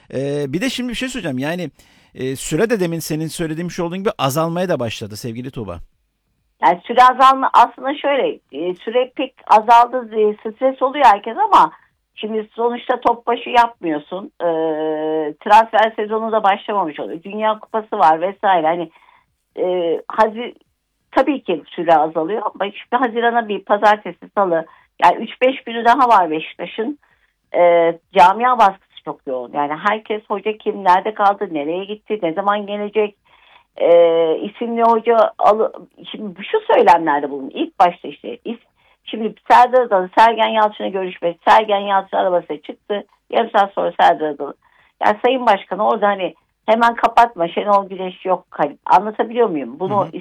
Bir de şimdi bir şey söyleyeceğim. Yani süre de demin senin söylediğin şey olduğun gibi azalmaya da başladı sevgili Tuğba. Yani süre azalma aslında şöyle, süre pek azaldı, stres oluyor herkes ama şimdi sonuçta top başı yapmıyorsun. Transfer sezonu da başlamamış oluyor. Dünya Kupası var vesaire. Hani tabii ki süre azalıyor ama şimdi Haziran'a bir pazartesi, salı, yani 3-5 günü daha var Beşiktaş'ın. Camia baskısı çok yoğun. Yani herkes hoca kim, nerede kaldı, nereye gitti, ne zaman gelecek, isimli hoca şimdi şu söylemlerde bulun. İlk başta işte şimdi Serdar Adalı Sergen Yalçın'a görüşme. Sergen Yalçın arabasına çıktı. Yarım saat sonra Serdar Adalı. Yani Sayın Başkanı orada hani hemen kapatma, Şenol Güneş yok. Hani anlatabiliyor muyum? Hı Bunu hı.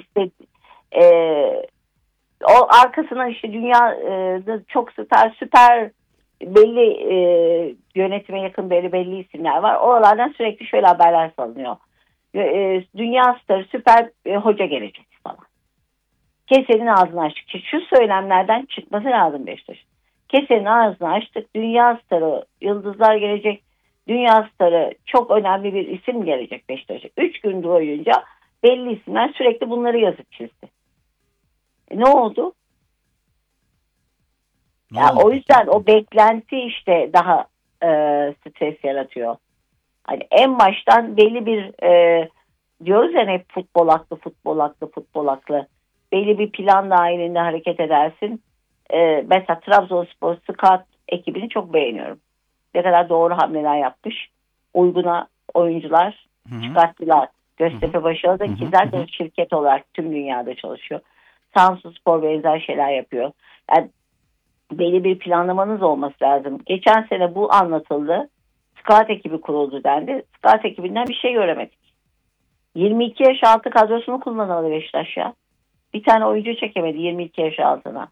o arkasından işte dünya çok süper belli yönetime yakın belli isimler var. Oralardan sürekli şöyle haberler salınıyor. Dünya starı süper hoca gelecek falan. Kesenin ağzını açtık. Şu söylemlerden çıkması lazım Beşiktaş'ın. Kesenin ağzını açtık. Dünya starı yıldızlar gelecek. Dünya starı çok önemli bir isim gelecek Beşiktaş'a. 3 gün boyunca belli isimler sürekli bunları yazıp çizdi. Ne oldu? Ne Yani oldu o peki? yüzden o beklenti işte daha stres yaratıyor. Hani en baştan belli bir diyoruz ya hep futbol aklı, futbol aklı, futbol aklı. Belli bir plan dahilinde hareket edersin. Mesela Trabzonspor Scout ekibini çok beğeniyorum. Ne kadar doğru hamleler yapmış. Uyguna oyuncular Hı hı. çıkarttılar. Hı hı. Göztepe başarılı Hı ki hı. Hı zaten hı. şirket olarak tüm dünyada çalışıyor. Samsunspor benzer şeyler yapıyor. Yani belli bir planlamanız olması lazım. Geçen sene bu anlatıldı. Scout ekibi kuruldu dendi. Scout ekibinden bir şey göremedik. 22 yaş altı kadrosunu kullanamadı Beşiktaş ya. Bir tane oyuncu çekemedi 22 yaş altına.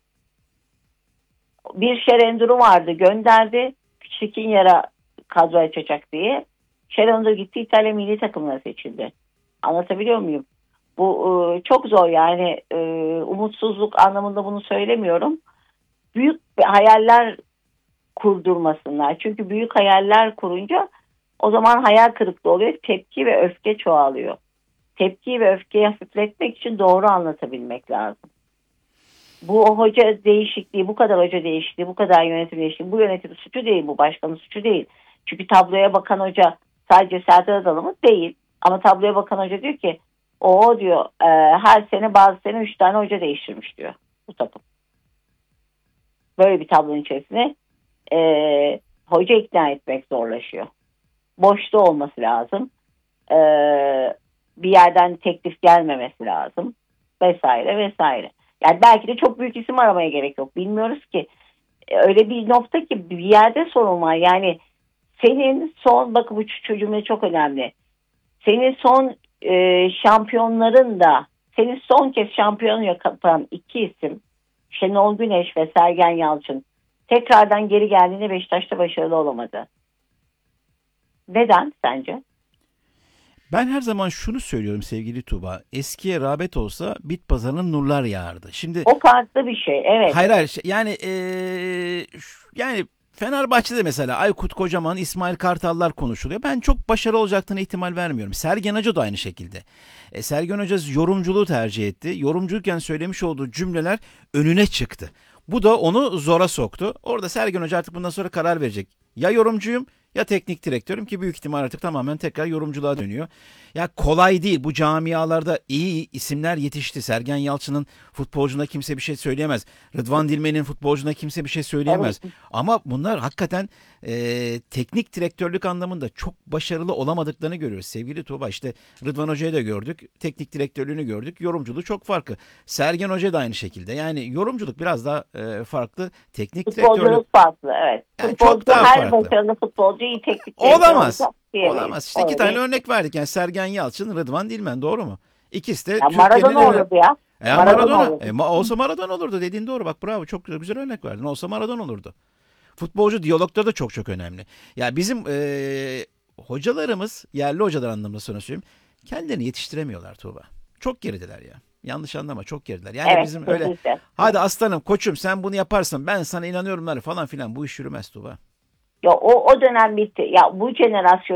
Bir Şerendur'u vardı, gönderdi. Küçük'ün yara kadro açacak diye. Şerendur gitti, İtalya milli takımına seçildi. Anlatabiliyor muyum? Bu çok zor yani, umutsuzluk anlamında bunu söylemiyorum. Büyük hayaller kurdurmasınlar. Çünkü büyük hayaller kurunca o zaman hayal kırıklığı oluyor. Tepki ve öfke çoğalıyor. Tepkiyi ve öfkeyi hafifletmek için doğru anlatabilmek lazım. Bu hoca değişikliği, bu kadar hoca değişikliği, bu kadar yönetim değişikliği, bu yönetim suçu değil, bu başkanın suçu değil. Çünkü tabloya bakan hoca sadece Serdar Adalı mı? Değil. Ama tabloya bakan hoca diyor ki o diyor her sene bazı sene 3 tane hoca değiştirmiş diyor bu takım. Böyle bir tablonun içerisine hoca ikna etmek zorlaşıyor. Boşta olması lazım. E, Bir yerden teklif gelmemesi lazım. Vesaire vesaire. Yani belki de çok büyük isim aramaya gerek yok. Bilmiyoruz ki. Öyle bir nokta ki bir yerde sorun var. Yani senin son, bakın bu cümle çok önemli. Senin son şampiyonların da senin son kez şampiyon yapan iki isim Şenol Güneş ve Sergen Yalçın tekrardan geri geldiğinde Beşiktaş'ta başarılı olamadı. Neden sence? Ben her zaman şunu söylüyorum sevgili Tuğba. Eskiye rağbet olsa bit pazarına nurlar yağardı. Şimdi O farklı bir şey. Evet. hayır hayır yani yani Fenerbahçe'de mesela Aykut Kocaman, İsmail Kartallar konuşuluyor. Ben çok başarılı olacaklarına ihtimal vermiyorum. Sergen Hoca da aynı şekilde. Sergen Hoca yorumculuğu tercih etti. Yorumculukken söylemiş olduğu cümleler önüne çıktı. Bu da onu zora soktu. Orada Sergen Hoca artık bundan sonra karar verecek. Ya yorumcuyum ya teknik direktörüm ki büyük ihtimal artık tamamen tekrar yorumculuğa dönüyor. Ya kolay değil. Bu camialarda iyi isimler yetişti. Sergen Yalçın'ın futbolcuna kimse bir şey söyleyemez. Rıdvan Dilmen'in futbolcuna kimse bir şey söyleyemez. Evet. Ama bunlar hakikaten teknik direktörlük anlamında çok başarılı olamadıklarını görüyoruz. Sevgili Tuğba işte Rıdvan Hoca'yı da gördük. Teknik direktörlüğünü gördük. Yorumculuğu çok farklı. Sergen Hoca da aynı şekilde. Yani yorumculuk biraz daha farklı. Teknik direktörlük Futbolculuk farklı. Evet. yani çok Futbolcu, daha her farklı. başarılı futbolcu iyi teknik direktör Olamaz. olacak diyemeyiz. Olamaz. İşte iki tane Öyle. örnek verdik. Yani Sergen Yalçın, Rıdvan Dilmen doğru mu? İkisi de Ya Türkiye'nin Maradona olurdu ya. Maradona Maradona. olurdu. Olsa Maradona olurdu dediğin doğru. Bak bravo çok güzel örnek verdin. Olsa Maradona olurdu. Futbolcu diyalogları da çok çok önemli. Ya bizim hocalarımız, yerli hocalar anlamında sana söyleyeyim. Kendilerini yetiştiremiyorlar Tuğba. Çok gerideler ya. Yanlış anlama çok gerideler. Yani Evet. bizim öyle Kesinlikle. hadi aslanım koçum sen bunu yaparsın ben sana inanıyorumlar falan filan bu iş yürümez Tuğba. Ya o dönem bitti. Ya bu jenerasyon